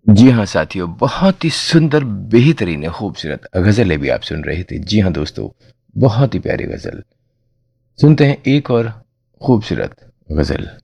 जी हाँ साथियों, बहुत ही सुंदर, बेहतरीन, खूबसूरत गज़लें भी आप सुन रहे थे। जी हाँ दोस्तों, बहुत ही प्यारी गज़ल। सुनते हैं एक और खूबसूरत गज़ल।